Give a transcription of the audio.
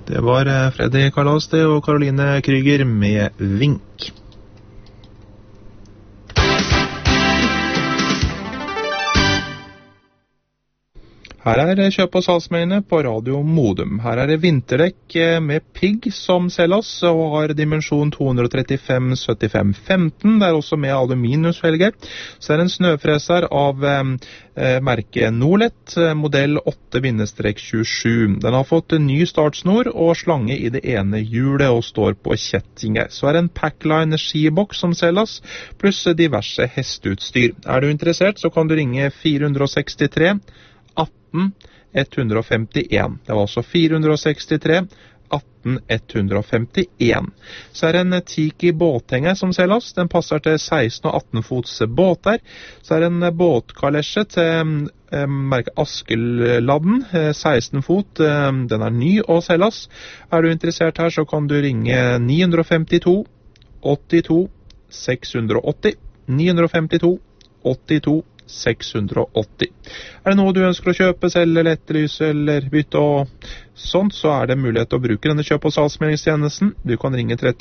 Det var Freddy Karlastad og Caroline Krüger med Vink. Her kjøp- og salgsmeldingene på Radio Modum. Her det vinterdekk med pigg som selges og har dimensjon 235-75-15. Det også med aluminiumsfelge. Så en snøfreser av merket Norlet, modell 8-27. Den har fått en ny startsnor og slange i det ene hjulet og står på kjettinger. Så en Packline skiboks som selges, pluss diverse hesteutstyr. Du interessert, så kan du ringe 463 18 151. Det var altså 463 18 151. Så en Tiki båthenger som selges. Den passer til 16 og 18 fots båter. Så en båtkalesje til merket Askeladden, 16 fot. Den ny å selges. Du interessert her, så kan du ringe 952 82 680. 952 82 680. Det noe du ønsker å kjøpe, selge, etterlyse eller bytte og sånt, så det mulighet til å bruke denne kjøp- og salgsmeldingstjenesten. Du kan ringe 30